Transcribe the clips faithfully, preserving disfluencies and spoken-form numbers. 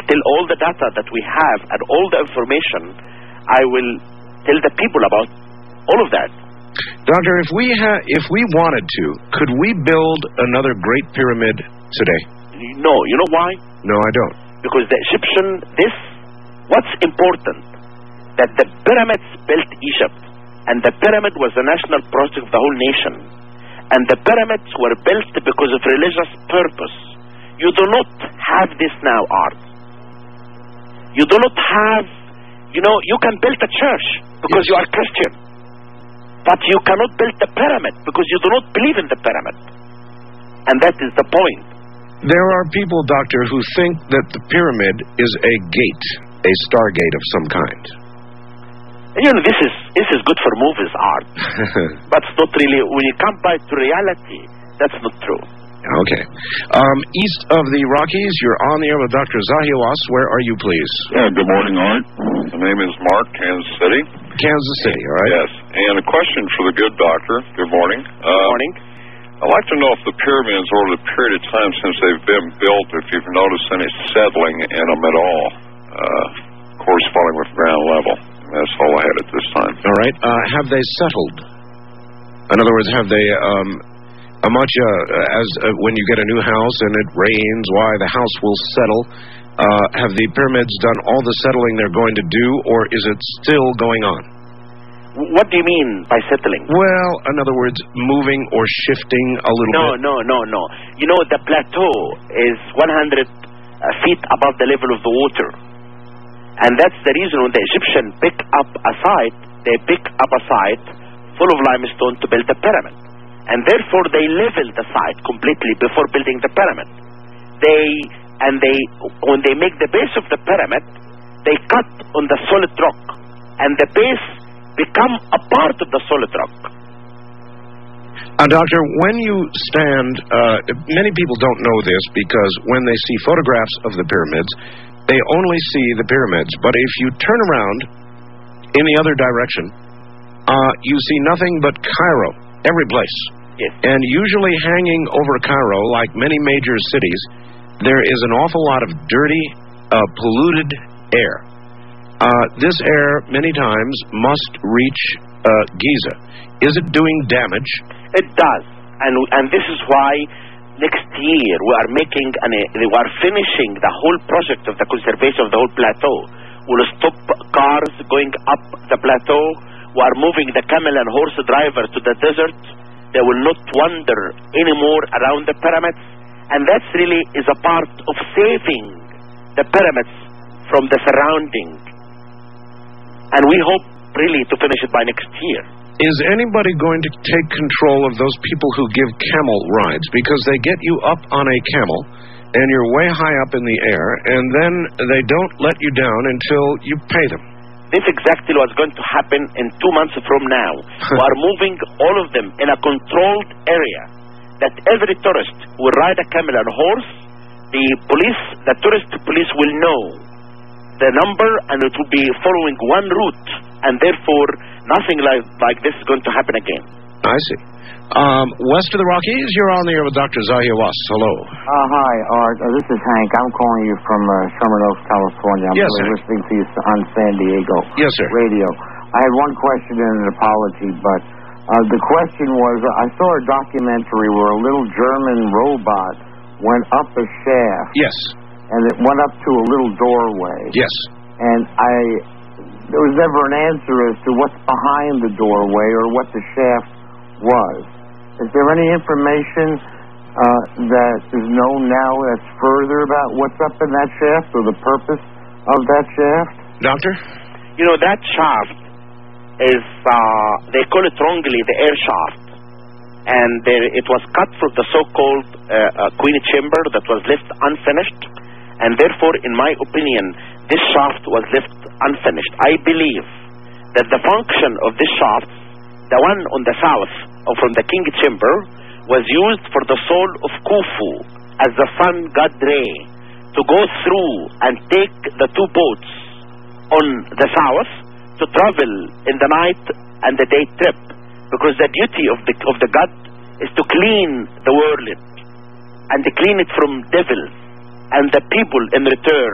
until all the data that we have and all the information, I will tell the people about all of that. Doctor, if we ha- if we wanted to, could we build another Great Pyramid today? No. You know why? No, I don't. Because the Egyptian, this, what's important, that the pyramids built Egypt, and the pyramid was a national project of the whole nation, and the pyramids were built because of religious purpose. You do not have this now, Art. You do not have, you know, you can build a church because yes. you are Christian, but you cannot build the pyramid because you do not believe in the pyramid. And that is the point. There are people, Doctor, who think that the pyramid is a gate, a stargate of some kind. You know, this is this is good for movies, Art. But it's not really, when you come back to reality, that's not true. Okay. Um, east of the Rockies, you're on the air with Doctor Zahiwas. Where are you, please? Yeah, good morning, Art. My name is Mark, Kansas City. Kansas City, all right. Yes. And a question for the good doctor. Good morning. Good uh, morning. I'd like to know if the pyramids, over the period of time since they've been built, if you've noticed any settling in them at all, uh, corresponding with ground level. And that's all I had at this time. All right. Uh, have they settled? In other words, have they, um, a much, uh, as uh, when you get a new house and it rains, why the house will settle? Uh, have the pyramids done all the settling they're going to do, or is it still going on? What do you mean by settling? Well, in other words, moving or shifting a little no, bit. No, no, no, no. You know, the plateau is one hundred uh, feet above the level of the water. And that's the reason when the Egyptians pick up a site, they pick up a site full of limestone to build the pyramid. And therefore, they level the site completely before building the pyramid. They, and they, when they make the base of the pyramid, they cut on the solid rock. And the base become a part of the solid rock. Uh, doctor, when you stand, uh, many people don't know this because when they see photographs of the pyramids, they only see the pyramids. But if you turn around in the other direction, uh, you see nothing but Cairo, every place. Yes. And usually hanging over Cairo, like many major cities, there is an awful lot of dirty, uh, polluted air. Uh, this air, many times, must reach uh, Giza. Is it doing damage? It does. And and this is why next year we are making, an, we are finishing the whole project of the conservation of the whole plateau. We'll stop cars going up the plateau. We are moving the camel and horse driver to the desert. They will not wander anymore around the pyramids. And that really is a part of saving the pyramids from the surrounding. And we hope, really, to finish it by next year. Is anybody going to take control of those people who give camel rides? Because they get you up on a camel, and you're way high up in the air, and then they don't let you down until you pay them. This exactly what's going to happen in two months from now. We are moving all of them in a controlled area, that every tourist will ride a camel and horse. The police, the tourist police will know the number, and it will be following one route, and therefore nothing like like this is going to happen again. I see. Um, west of the Rockies, you're on the air with Doctor Zahiwas. Hello. Uh, hi, Art. Uh, this is Hank. I'm calling you from uh, Sherman Oaks, California. I'm yes, really Hank. listening to you on San Diego yes, sir. radio. I had one question and an apology, but uh, the question was, uh, I saw a documentary where a little German robot went up a shaft. Yes. And it went up to a little doorway. Yes. And I, there was never an answer as to what's behind the doorway or what the shaft was. Is there any information uh, that is known now that's further about what's up in that shaft or the purpose of that shaft? Doctor? You know, that shaft is, uh, they call it wrongly the air shaft. And there, it was cut from the so-called uh, uh, Queen Chamber that was left unfinished. And therefore, in my opinion, this shaft was left unfinished. I believe that the function of this shaft, the one on the south, or from the King Chamber, was used for the soul of Khufu as the sun god Re to go through and take the two boats on the south to travel in the night and the day trip, because the duty of the of the god is to clean the world and to clean it from devils, and the people in return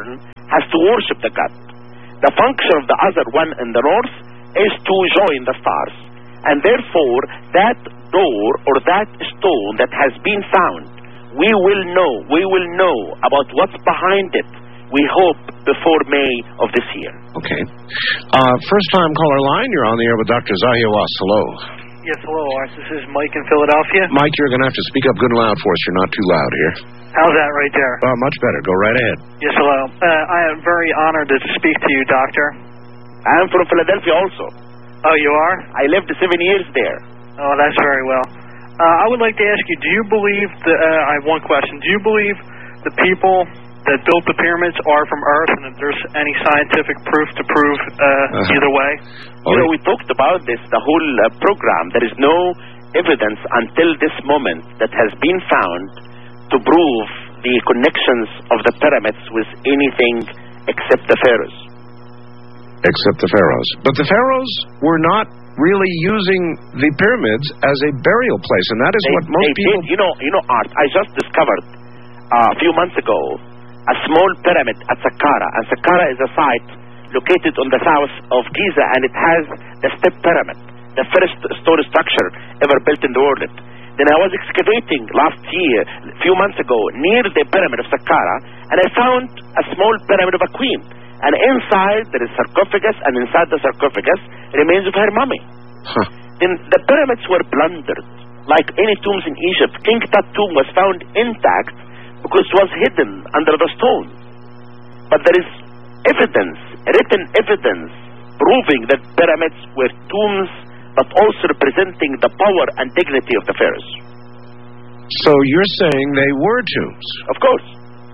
has to worship the god. The function of the other one in the north is to join the stars. And therefore, that door or that stone that has been found, we will know, we will know about what's behind it, we hope, before May of this year. Okay. Uh, first time caller line, you're on the air with Doctor Zahir Was. Hello. Yes, hello, Art. This is Mike in Philadelphia. Mike, you're going to have to speak up good and loud for us. You're not too loud here. How's that right there? Uh, much better. Go right ahead. Yes, hello. Uh, I am very honored to speak to you, Doctor. I am from Philadelphia also. Oh, you are? I lived seven years there. Oh, that's very well. Uh, I would like to ask you, do you believe, the, uh, I have one question. Do you believe the people that built the pyramids are from Earth, and if there's any scientific proof to prove uh, uh-huh. either way? You know, we talked about this, the whole uh, program. There is no evidence until this moment that has been found to prove the connections of the pyramids with anything except the pharaohs. Except the pharaohs. But the pharaohs were not really using the pyramids as a burial place, and that is they, what most they people... Did. You know, you know, Art, I just discovered uh, a few months ago a small pyramid at Saqqara, and Saqqara is a site located on the south of Giza, and it has the step pyramid, the first stone structure ever built in the world. Then I was excavating last year, a few months ago, near the pyramid of Saqqara, and I found a small pyramid of a queen. And inside there is sarcophagus, and inside the sarcophagus remains of her mummy. Huh. Then the pyramids were plundered, like any tombs in Egypt. King Tut tomb was found intact because it was hidden under the stone. But there is evidence, written evidence, proving that pyramids were tombs, but also representing the power and dignity of the pharaohs. So you're saying they were tombs? Of course.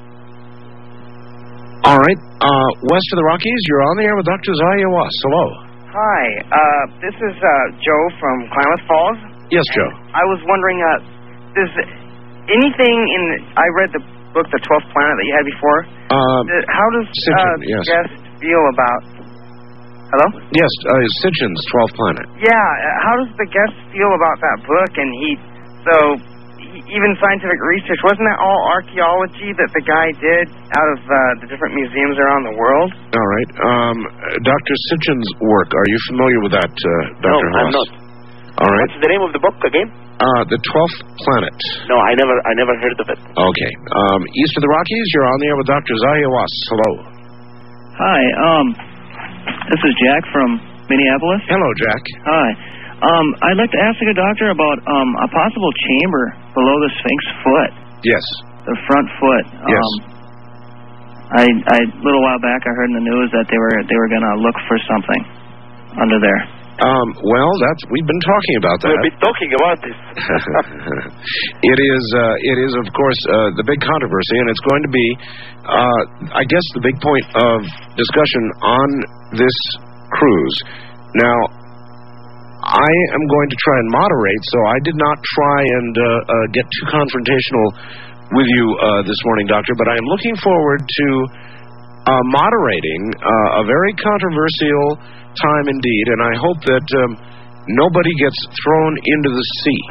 All right. Uh, west of the Rockies, you're on the air with Doctor Zahir Was. Hello. Hi. Uh, this is uh, Joe from Klamath Falls. Yes, Joe. I was wondering, uh, does anything in... I read the book, The Twelfth Planet, that you had before. Um, Uh, how does Sitchin, uh, yes. guest feel about... Hello? Yes, uh, Sitchin's twelfth Planet. Yeah. Uh, how does the guest feel about that book? And he... So... Even scientific research, wasn't that all archaeology that the guy did out of uh, the different museums around the world? All right. Um, Doctor Sitchin's work, are you familiar with that, uh, Doctor No, I'm not. All right. What's the name of the book again? Uh, The Twelfth Planet. No, I never I never heard of it. Okay. Um, east of the Rockies, you're on the air with Doctor Zahir Was. Hello. Hi, um, this is Jack from Minneapolis. Hello, Jack. Hi. Um, I'd like to ask the doctor about um, a possible chamber below the Sphinx foot. Yes. The front foot. Yes. Um, I, I, a little while back, I heard in the news that they were they were going to look for something under there. Um, well, that's we've been talking about that. We've been talking about this. It is, uh, it is, of course, uh, the big controversy, and it's going to be, uh, I guess, the big point of discussion on this cruise. Now, I am going to try and moderate, so I did not try and uh, uh, get too confrontational with you uh, this morning, Doctor, but I am looking forward to uh, moderating uh, a very controversial time indeed, and I hope that um, nobody gets thrown into the sea.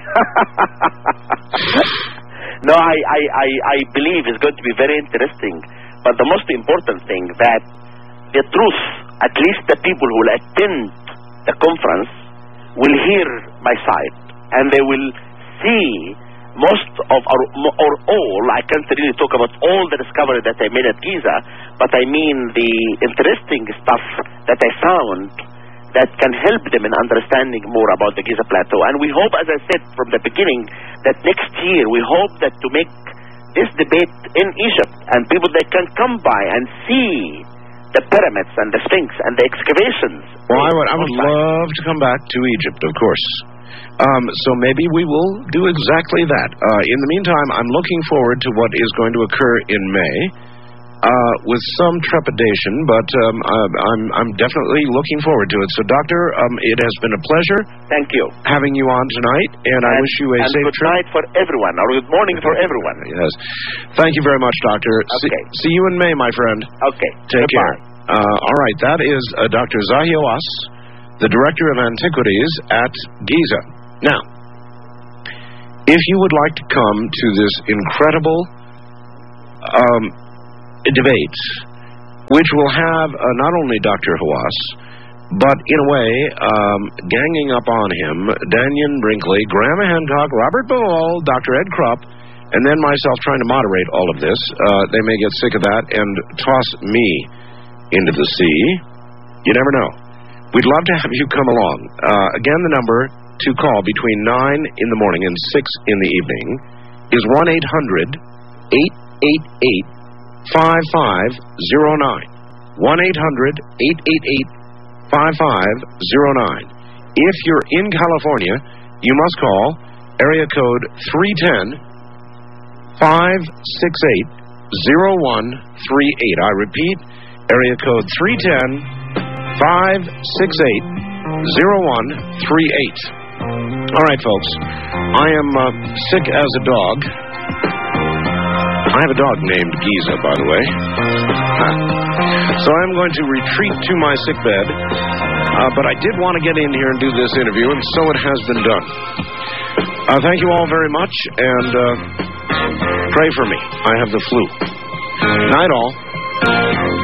No, I, I, I, I believe it's going to be very interesting, but the most important thing that the truth, at least the people who will attend the conference, will hear my side, and they will see most of, our, or all, I can't really talk about all the discovery that I made at Giza, but I mean the interesting stuff that I found that can help them in understanding more about the Giza Plateau. And we hope, as I said from the beginning, that next year we hope that to make this debate in Egypt, and people that can come by and see the pyramids and the Sphinx and the excavations. Well, I would, I would love to come back to Egypt, of course. Um, so maybe we will do exactly that. Uh, in the meantime, I'm looking forward to what is going to occur in May, uh, with some trepidation, but um, I'm, I'm definitely looking forward to it. So, Doctor, um, it has been a pleasure. Thank you. Having you on tonight, and, and I wish you a and safe good trip. night for everyone, or good morning for everyone. Yes. Thank you very much, Doctor. Okay. See, see you in May, my friend. Okay. Take Goodbye. care. Uh, all right, that is uh, Doctor Zahir Was, the Director of Antiquities at Giza. Now, if you would like to come to this incredible um, debate which will have uh, not only Doctor Hawass, but in a way, um, ganging up on him, Dannion Brinkley, Graham Hancock, Robert Ball, Doctor Ed Krupp, and then myself trying to moderate all of this. Uh, they may get sick of that and toss me into the sea. You never know. We'd love to have you come along. Uh, again, the number to call between nine in the morning and six in the evening is one eight hundred, eight eight eight, five five zero nine. one eight hundred, eight eight eight, five five zero nine. If you're in California, you must call area code three one zero, five six eight, zero one three eight. I repeat, area code three one zero, five six eight, zero one three eight. All right, folks. I am uh, sick as a dog. I have a dog named Giza, by the way. So I'm going to retreat to my sick bed. Uh, but I did want to get in here and do this interview, and so it has been done. Uh, thank you all very much, and uh, pray for me. I have the flu. Night all.